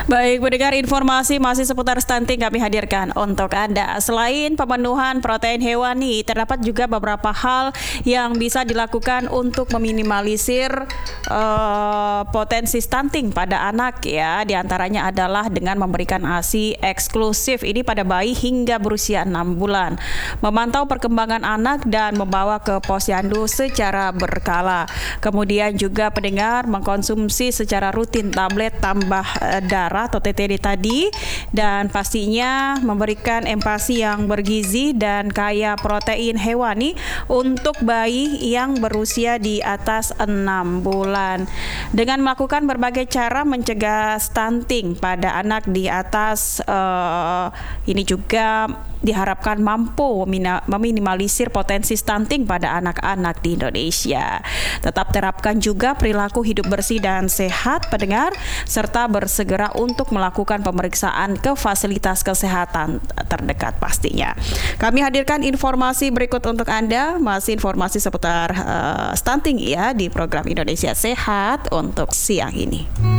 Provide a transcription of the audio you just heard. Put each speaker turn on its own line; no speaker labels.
Baik, mendengar informasi masih seputar stunting kami hadirkan untuk Anda. Selain pemenuhan protein hewani, terdapat juga beberapa hal yang bisa dilakukan untuk meminimalisir potensi stunting pada anak ya. Di antaranya adalah dengan memberikan ASI eksklusif ini pada bayi hingga berusia 6 bulan. Memantau perkembangan anak dan membawa ke posyandu secara berkala. Kemudian juga pendengar mengkonsumsi secara rutin tablet tambah darah atau TTD tadi, dan pastinya memberikan empasi yang bergizi dan kaya protein hewani untuk bayi yang berusia di atas 6 bulan. Dengan melakukan berbagai cara mencegah stunting pada anak di atas ini juga diharapkan mampu meminimalisir potensi stunting pada anak-anak di Indonesia. Tetap terapkan juga perilaku hidup bersih dan sehat pendengar, serta bersegera untuk melakukan pemeriksaan ke fasilitas kesehatan terdekat pastinya. Kami hadirkan informasi berikut untuk Anda, masih informasi seputar stunting ya di program Indonesia Sehat untuk siang ini.